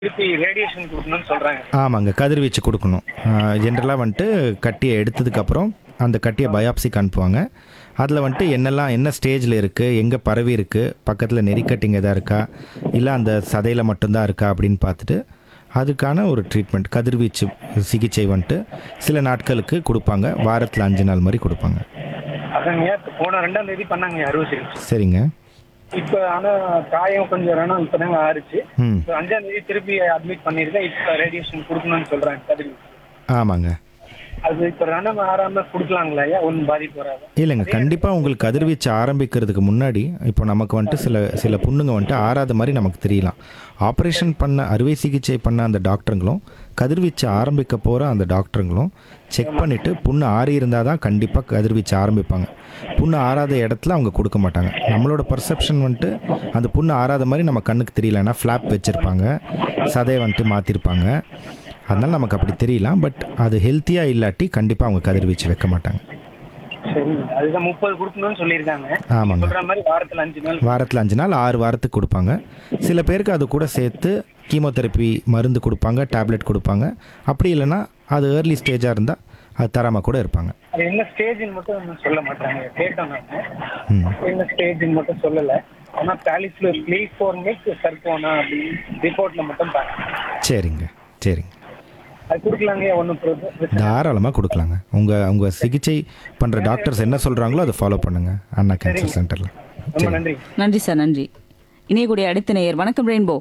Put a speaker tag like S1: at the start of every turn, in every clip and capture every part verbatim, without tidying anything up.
S1: திருப்பி ரேடியேஷன் குடுக்கணும்னு சொல்றாங்க.
S2: ஆமாங்க. கதிர்வீச்சு குடுக்கணும். அ ஜென்ரலா வந்துட்டு கட்டிய எடுத்ததுக்கப்புறம், அந்த கட்டிய பயாப்சிக்கு அனுப்புவாங்க. அதில வந்துட்டு என்னெல்லாம் என்ன ஸ்டேஜில இருக்கு, எங்க பரவி இருக்கு, பக்கத்தில நெறிக்கட்டிங் எதா இருக்கா, இல்ல அந்த சதையில மட்டும் தான் இருக்கா அப்படின்னு பார்த்துட்டு, அதுக்கான ஒரு ட்ரீட்மெண்ட் கதிர்வீச்சு சிகிச்சை வந்துட்டு சில நாட்களுக்கு குடுப்பாங்க. வாரத்தில அஞ்சு நாள் மாரி குடுப்பாங்க.
S1: அதாங்கய்யா, இப்ப போன ரெண்டாம் தேதி பண்ணாங்கய்யா அறுவை சிகிச்சை.
S2: சரிங்க.
S1: இப்ப ஆனா காயம் கொஞ்சம் ரணம் இப்பதாங்க ஆறுச்சு.
S2: ம்.
S1: இப்ப அஞ்சாம் தேதி திருப்பி அட்மிட் பண்ணியிருக்கேன். இப்ப ரேடியேஷன் குடுக்கணும்னு சொல்றாங்க கதிர்வீச்சு.
S2: ஆமாங்க.
S1: அது இப்ப ரணம் ஆறாம குடுக்கலாங்களா ஐயா? ஒண்ணும் பாதிப்பு வராது.
S2: இல்லைங்க. கண்டிப்பா உங்களுக்கு கதிர்வீச்சு ஆரம்பிக்கிறதுக்கு முன்னாடி, இப்போ நமக்கு வந்துட்டு சில சில புண்ணுங்க வந்துட்டு ஆறாத மாரி நமக்கு தெரியலாம். ஆப்ரேஷன் பண்ண அறுவை சிகிச்சை பண்ண அந்த டாக்டருங்களும், கதிர்வீச்சு ஆரம்பிக்க போற அந்த டாக்டருங்களும் செக் பண்ணிட்டு புண்ணு ஆறி இருந்தால் தான் கண்டிப்பாக கதிர்வீச்சு ஆரம்பிப்பாங்க. புண்ணு ஆறாத இடத்துல அவங்க கொடுக்க மாட்டாங்க. நம்மளோட பர்செப்ஷன் வந்துட்டு அந்த புண்ணு ஆறாத மாதிரி நம்ம கண்ணுக்கு தெரியல. ஏன்னா ஃப்ளாப் வச்சுருப்பாங்க, சதையை வந்துட்டு மாற்றிருப்பாங்க. அதனால் நமக்கு அப்படி தெரியலாம். பட் அது ஹெல்த்தியாக இல்லாட்டி கண்டிப்பாக அவங்க கதிர்வீச்சு வைக்க மாட்டாங்க.
S1: சரி, அதுதான் முப்பது குடுக்கணும்னு சொல்லியிருக்காங்க.
S2: ஆமாங்க.
S1: சொல்ற மாதிரி வாரத்துல அஞ்சு நாள்.
S2: வாரத்தில் அஞ்சு நாள் ஆறு வாரத்துக்கு கொடுப்பாங்க. சில பேருக்கு அது கூட சேர்த்து கீமோதெரப்பி மருந்து கொடுப்பாங்க, டேப்லெட் கொடுப்பாங்க. அப்படி இல்லைன்னா அது ஏர்லி ஸ்டேஜாக இருந்தால் அது தராமல் கூட இருப்பாங்க.
S1: அது என்ன ஸ்டேஜ்னு மட்டும் இன்னும் சொல்ல மாட்டாங்க. கேட்டோம் நாங்க.
S2: ம்.
S1: என்ன ஸ்டேஜ்னு மட்டும் சொல்லல. ஆனா பாலிஃப்ளோ ப்ளீஃபோர்மிக் சர்கோனா அப்படின்னு ரிப்போர்ட்ல மட்டும் பாருங்க.
S2: சரிங்க சரிங்க.
S1: அது கொடுக்கலாங்க, ஒன்றும் பிரச்சனை.
S2: தாராளமாக கொடுக்கலாங்க. உங்கள் உங்கள் சிகிச்சை பண்ணுற டாக்டர்ஸ் என்ன சொல்கிறாங்களோ அதை ஃபாலோ பண்ணுங்கள் அண்ணா கேன்சர் சென்டரில்.
S1: ரொம்ப நன்றி.
S3: நன்றி சார், நன்றி. இணையக்கூடிய அடுத்த நேயர். வணக்கம் ரெயின்போ.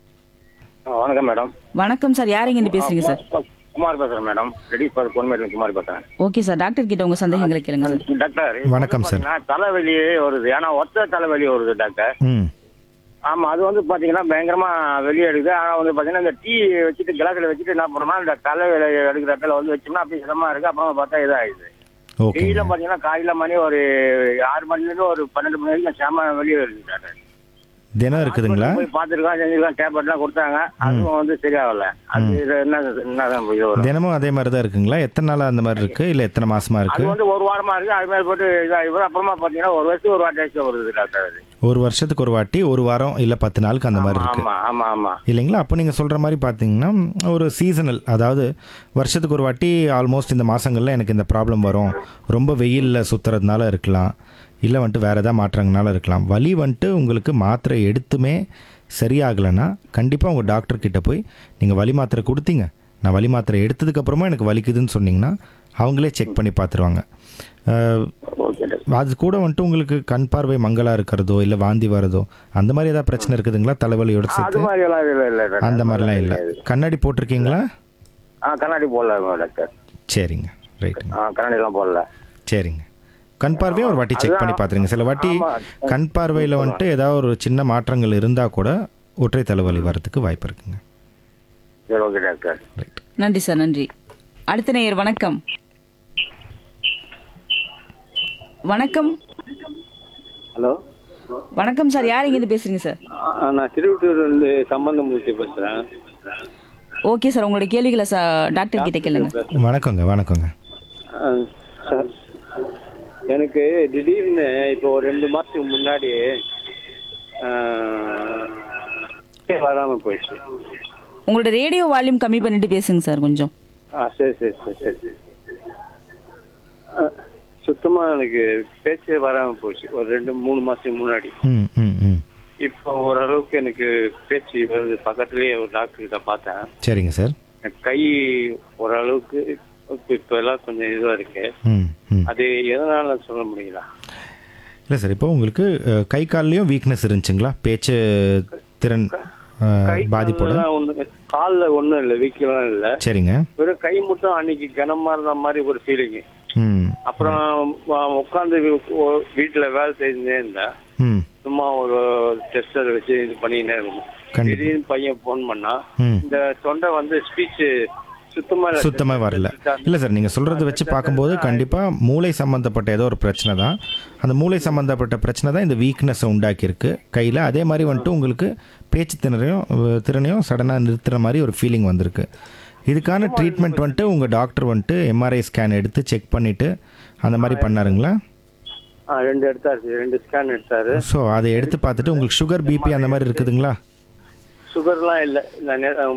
S4: ஆ, வணக்கம் மேடம்.
S3: வணக்கம் சார், யார் இருந்து பேசுறீங்க சார்?
S4: குமார் பேசுறேன் மேடம். ரெடி ஃபார் பொன்மேட்டில் குமார் பேசுறேன்.
S3: ஓகே சார், டாக்டர் கிட்ட உங்க சந்தேகங்களை கேளுங்க சார்.
S4: டாக்டர்,
S2: வணக்கம் சார்.
S4: பாத்தீங்கன்னா தலைவலி வருது. ஏன்னா ஒத்த தலைவலி வருது டாக்டர்.
S2: ம்.
S4: ஆமா, அது வந்து பாத்தீங்கன்னா பயங்கரமா வெளியே எடுக்குது. ஆனா வந்து பாத்தீங்கன்னா இந்த டீ வச்சுட்டு கிளாஸ்ல வச்சுட்டு என்ன பண்ணோம்னா இந்த தலைவலி எடுக்கிற இடத்துல வந்து வச்சோம்னா அப்படி இதமா இருக்கு. அப்புறம் பார்த்தா இதாகிடுது.
S2: ஓகே.
S4: டீல பாத்தீங்கன்னா காலையில மணி ஒரு ஆறு மணில இருந்து ஒரு பன்னெண்டு மணி வரைக்கும் சேம வெளியே வருது டாக்டர்.
S2: தினம் இருக்குதுங்களா?
S4: போய் பார்த்துருக்கோம், செஞ்சிருக்கோம், டேப்லெட்லாம் கொடுத்தாங்க. அதுவும் வந்து சரியாகல. அது இது என்ன என்னதான் இது வரும்?
S2: தினமும் அதே மாதிரி தான் இருக்குங்களா? எத்தனை நாளாக அந்த மாதிரி இருக்குது, இல்லை எத்தனை மாசமா
S4: அது
S2: இருக்குது?
S4: வந்து ஒரு வாரமா இருக்கு. அது மாதிரி போட்டு இதாகி வரும். அப்புறமா பாத்தீங்கன்னா ஒரு வருஷத்துக்கு ஒரு வாட்டி வருது டாக்டர். அது
S2: ஒரு வருஷத்துக்கு ஒரு வாட்டி, ஒரு வாரம் இல்லை பத்து நாளுக்கு அந்த மாதிரி இருக்குது
S4: ஆமா ஆமா ஆமா
S2: இல்லைங்களா? அப்போ நீங்கள் சொல்கிற மாதிரி பார்த்தீங்கன்னா ஒரு சீசனல், அதாவது வருஷத்துக்கு ஒரு வாட்டி ஆல்மோஸ்ட் இந்த மாதங்களில் எனக்கு இந்த ப்ராப்ளம் வரும். ரொம்ப வெயிலில் சுற்றுறதுனால இருக்கலாம், இல்லை வந்துட்டு வேறு எதாவது மாற்றங்களால இருக்கலாம். வலி வந்துட்டு உங்களுக்கு மாத்திரை எடுத்துமே சரியாகலைன்னா கண்டிப்பாக உங்கள் டாக்டர்கிட்ட போய் நீங்கள் வலி மாத்திரை கொடுத்தீங்க, நான் வலி மாத்திரை எடுத்ததுக்கப்புறமா எனக்கு வலிக்குதுன்னு சொன்னிங்கன்னா அவங்களே செக் பண்ணி பார்த்துருவாங்க.
S4: Okay doctor.
S2: அது கூட வந்துட்டு உங்களுக்கு கண் பார்வை மங்கலாக இருக்கிறதோ இல்லை வாந்தி வரதோ அந்த மாதிரி ஏதாவது பிரச்சனை இருக்குதுங்களா தலைவலியோட
S4: அது
S2: சேர்த்து?
S4: மாதிரி எல்லாம் இல்ல இல்ல டாக்டர்.
S2: அந்த மாதிரிலாம் இல்லை. கண்ணாடி போட்டிருக்கீங்களா?
S4: ஆ, கண்ணாடி போடல டாக்டர்.
S2: சரிங்க, ரைட்டுங்க.
S4: ஆ, கண்ணாடி எல்லாம் போடல.
S2: சரிங்க. கண் பார்வையும் ஒரு வாட்டி செக் பண்ணி பார்த்துருங்க. சில வாட்டி
S4: ஆமா.
S2: கண் பார்வையில் வந்துட்டு ஏதாவது ஒரு சின்ன மாற்றங்கள் இருந்தால் கூட ஒற்றை தலைவலி வரதுக்கு வாய்ப்பு இருக்குங்க.
S4: சரி, ஓகே டாக்டர்.
S2: ரைட்.
S3: நன்றி சார், நன்றி. அடுத்த நேயர். வணக்கம். வணக்கம்.
S5: ஹலோ,
S3: வணக்கம் சார், யார் இருந்து பேசுறீங்க சார்?
S5: ஆ, நான் திருவட்டூர்லேருந்து சம்பந்தமூர்த்தி பேசுகிறேன்.
S3: ஓகே சார், உங்களுடைய கேள்விகளை சார் டாக்டர் கிட்ட கேளுங்க.
S2: வணக்கங்க வணக்கங்க.
S5: சார், எனக்கு திடீர்னு இப்போ ஒரு ரெண்டு மாதத்துக்கு முன்னாடி வராமல் போயிடுச்சு.
S3: உங்களோட ரேடியோ வால்யூம் கம்மி பண்ணிட்டு பேசுங்க சார் கொஞ்சம்.
S5: ஆ, சரி சரி சரி சரி சுத்தமாக எனக்கு பேச்சே வராமல் போச்சு ஒரு ரெண்டு மூணு மாதத்துக்கு முன்னாடி.
S2: ம் ம் ம்
S5: இப்போ ஓரளவுக்கு எனக்கு பேச்சு வருது. பக்கத்துலேயே ஒரு டாக்டர் கிட்ட பார்த்தேன்.
S2: சரிங்க சார்.
S5: கை ஓரளவுக்கு இப்போ எல்லாம் கொஞ்சம் இதுவாக இருக்கு.
S2: ம் ம்
S5: அது எதனால சொல்ல முடியல?
S2: இல்லை சார், இப்போ உங்களுக்கு அஹ், கை கால்லையும் வீக்னஸ் இருந்துச்சுங்களா? பேச்சு திறன் அஹ், பாதிப்போட?
S5: ஒண்ணு காலில் ஒன்றும் இல்லை, வீக்கெல்லாம் இல்லை.
S2: சரிங்க.
S5: வெறும் கை மட்டும் அன்னைக்கு கனமா இருந்த மாதிரி ஒரு ஃபீலிங்.
S2: ம்
S5: அப்புறம் உட்காந்து வீட்டில் வேலை செஞ்சுட்டே இருந்தேன்.
S2: ம்
S5: சும்மா ஒரு டெஸ்டர் வச்சு இது பண்ணினே இருக்கும்.
S2: கண்டிப்பா.
S5: திடீர்னு பையன் ஃபோன் பண்ணா
S2: ம்
S5: இந்த தொண்டை வந்து ஸ்பீச் சுத்தமா
S2: சுத்தமாக வரல. இல்லை சார், நீங்கள் சொல்கிறத வச்சு பார்க்கும்போது கண்டிப்பாக மூளை சம்மந்தப்பட்ட ஏதோ ஒரு பிரச்சனை தான். அந்த மூளை சம்மந்தப்பட்ட பிரச்சனை தான் இந்த வீக்னஸை உண்டாக்கியிருக்கு கையில். அதே மாதிரி வந்துட்டு உங்களுக்கு பேச்சு திறனையும் திறனையும் சடனாக நிறுத்துகிற மாதிரி ஒரு ஃபீலிங் வந்திருக்கு. இதுக்கான ட்ரீட்மெண்ட் வந்துட்டு உங்கள் டாக்டர் வந்துட்டு எம்ஆர்ஐ ஸ்கேன் எடுத்து செக் பண்ணிவிட்டு அந்த மாதிரி பண்ணாருங்களா?
S5: ஆ, ரெண்டு எடுத்தாரு, ரெண்டு ஸ்கேன் எடுத்தாரு.
S2: ஸோ அதை எடுத்து பார்த்துட்டு உங்களுக்கு சுகர் பிபி அந்த மாதிரி இருக்குதுங்களா?
S5: சுகர்லாம் இல்லை. நான்